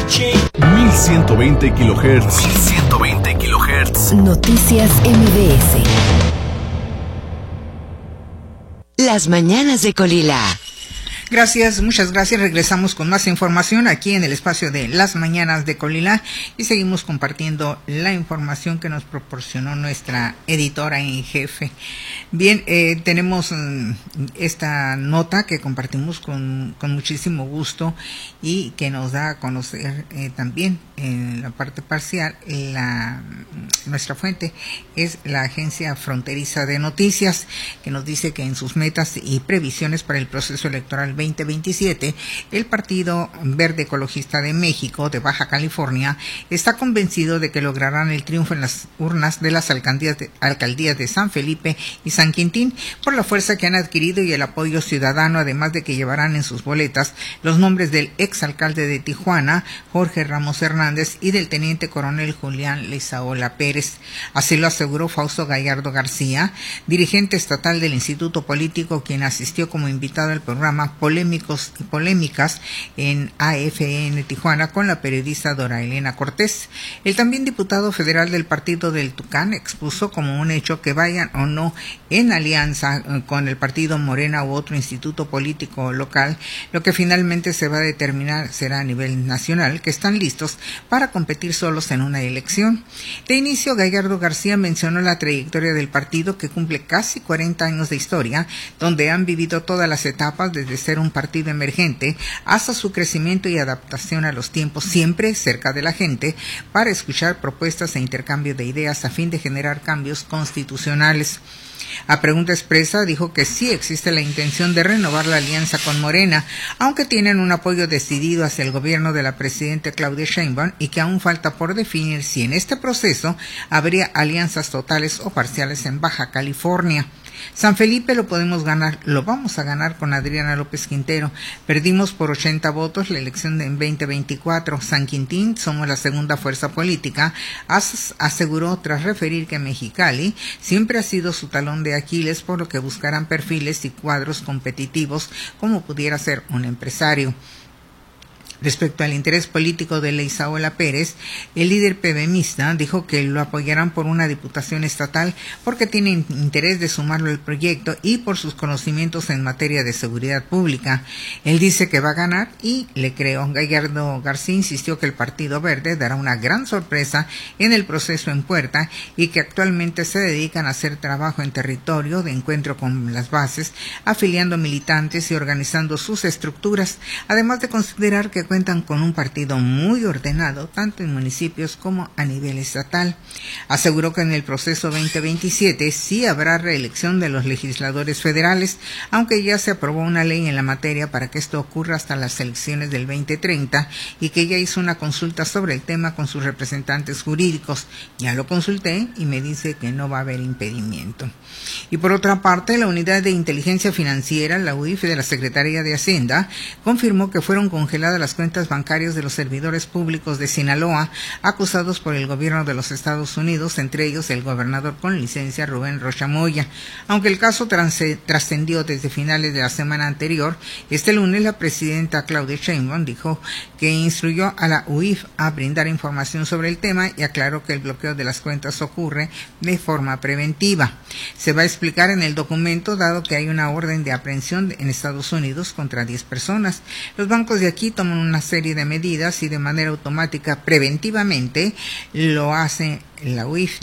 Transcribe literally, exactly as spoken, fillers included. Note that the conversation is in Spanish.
mil ciento veinte kilohertz. mil ciento veinte kilohertz. Noticias M B S. Las mañanas de Colila. Gracias, muchas gracias. Regresamos con más información aquí en el espacio de Las Mañanas de Colila y seguimos compartiendo la información que nos proporcionó nuestra editora en jefe. Bien, eh, tenemos mm, esta nota que compartimos con, con muchísimo gusto y que nos da a conocer eh, también en la parte parcial. La, nuestra fuente es la Agencia Fronteriza de Noticias, que nos dice que en sus metas y previsiones para el proceso electoral veinte veintisiete, el Partido Verde Ecologista de México de Baja California está convencido de que lograrán el triunfo en las urnas de las alcaldías de, alcaldías de San Felipe y San Quintín por la fuerza que han adquirido y el apoyo ciudadano, además de que llevarán en sus boletas los nombres del exalcalde de Tijuana, Jorge Ramos Hernández, y del teniente coronel Julián Leizaola Pérez. Así lo aseguró Fausto Gallardo García, dirigente estatal del Instituto Político, quien asistió como invitado al programa Polémicos y Polémicas en A F N Tijuana con la periodista Dora Elena Cortés. El también diputado federal del partido del Tucán expuso como un hecho que vayan o no en alianza con el partido Morena u otro instituto político local, lo que finalmente se va a determinar será a nivel nacional, que están listos para competir solos en una elección. De inicio, Gallardo García mencionó la trayectoria del partido, que cumple casi cuarenta años de historia, donde han vivido todas las etapas, desde ser un partido emergente hasta su crecimiento y adaptación a los tiempos, siempre cerca de la gente, para escuchar propuestas e intercambio de ideas a fin de generar cambios constitucionales. A pregunta expresa, dijo que sí existe la intención de renovar la alianza con Morena, aunque tienen un apoyo decidido hacia el gobierno de la presidenta Claudia Sheinbaum, y que aún falta por definir si en este proceso habría alianzas totales o parciales en Baja California. San Felipe lo podemos ganar, lo vamos a ganar con Adriana López Quintero. Perdimos por ochenta votos la elección en veinte veinticuatro. San Quintín, somos la segunda fuerza política, as aseguró tras referir que Mexicali siempre ha sido su talón de Aquiles, por lo que buscarán perfiles y cuadros competitivos como pudiera ser un empresario. Respecto al interés político de Leizaola Pérez, el líder PBMista dijo que lo apoyarán por una diputación estatal porque tiene interés de sumarlo al proyecto y por sus conocimientos en materia de seguridad pública. Él dice que va a ganar y le creo. Gallardo García insistió que el Partido Verde dará una gran sorpresa en el proceso en puerta y que actualmente se dedican a hacer trabajo en territorio de encuentro con las bases, afiliando militantes y organizando sus estructuras, además de considerar que cuentan con un partido muy ordenado, tanto en municipios como a nivel estatal. Aseguró que en el proceso veinte veintisiete sí habrá reelección de los legisladores federales, aunque ya se aprobó una ley en la materia para que esto ocurra hasta las elecciones del veinte treinta y que ya hizo una consulta sobre el tema con sus representantes jurídicos. Ya lo consulté y me dice que no va a haber impedimento. Y por otra parte, la Unidad de Inteligencia Financiera, la U I F de la Secretaría de Hacienda, confirmó que fueron congeladas las cuentas bancarias de los servidores públicos de Sinaloa acusados por el gobierno de los Estados Unidos, entre ellos el gobernador con licencia Rubén Rocha Moya. Aunque el caso trascendió desde finales de la semana anterior, este lunes la presidenta Claudia Sheinbaum dijo que instruyó a la U I F a brindar información sobre el tema y aclaró que el bloqueo de las cuentas ocurre de forma preventiva. Se va a explicar en el documento, dado que hay una orden de aprehensión en Estados Unidos contra diez personas. Los bancos de aquí toman una serie de medidas y de manera automática, preventivamente, lo hace la U I F